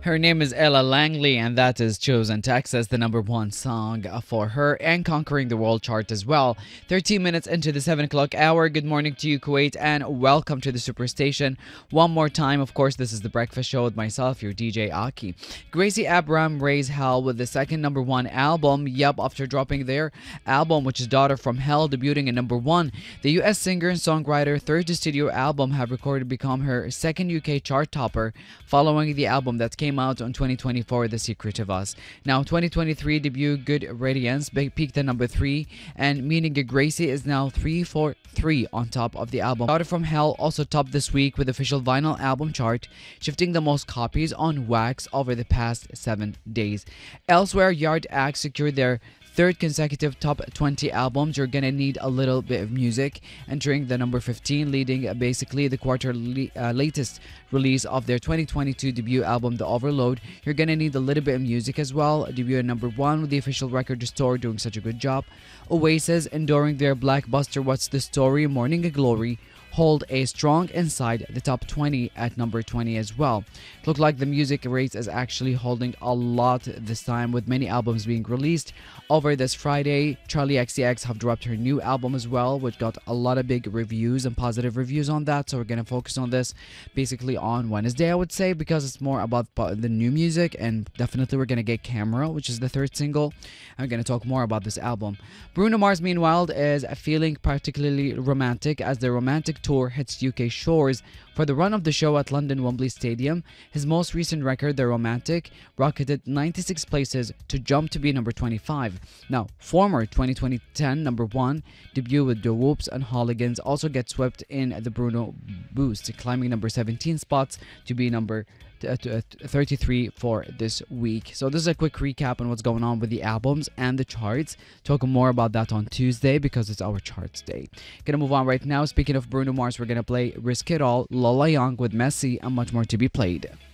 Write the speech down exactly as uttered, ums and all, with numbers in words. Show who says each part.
Speaker 1: Her name is Ella Langley, and that is Chosen Texas, the number one song for her and conquering the world chart as well. thirteen minutes into the seven o'clock hour. Good morning to you, Kuwait, and welcome to the Superstation. One more time, of course, this is the breakfast show with myself, your D J Aki. Gracie Abraham raised hell with the second number one album. Yup, after dropping their album, which is Daughter from Hell, debuting at number one. The U S singer and songwriter third studio album have recorded become her second U K chart topper, following the album that came out on twenty twenty-four, The Secret of Us. Now, twenty twenty-three debut Good Radiance peaked at number three, and meaning Gracie is now three four three on top of the album. Daughter from Hell also topped this week with official vinyl album chart, shifting the most copies on Wax over the past seven days. Elsewhere, Yard Act secured their third consecutive top twenty albums. You're gonna need a little bit of music, entering the number fifteen, leading uh, basically the quarter le- uh, latest release of their twenty twenty-two debut album, The Overload. You're gonna need a little bit of music as well. Debut at number one with the official record store doing such a good job. Oasis, enduring their blockbuster What's the Story, Morning Glory, hold a strong inside the top twenty at number twenty as well. It looked like the music rates is actually holding a lot this time, with many albums being released over this Friday. Charlie X C X have dropped her new album as well, which got a lot of big reviews and positive reviews on that. So we're gonna focus on this basically on Wednesday, I would say, because it's more about the new music, and definitely we're gonna get Camera, which is the third single. I'm gonna talk more about this album. Bruno Mars, meanwhile, is feeling particularly romantic as the romantic tour hits U K shores for the run of the show at London Wembley Stadium. His most recent record, The Romantic, rocketed ninety-six places to jump to be number twenty-five. Now, former twenty ten number one debut with The Whoops and Hooligans also gets swept in the Bruno boost, climbing number seventeen spots to be number thirty-three for this week. So this is a quick recap on what's going on with the albums and the charts. Talk more about that on Tuesday because it's our charts day. Gonna move on right now. Speaking of Bruno Mars, we're gonna play Risk It All, Lola Young with Messi, and much more to be played.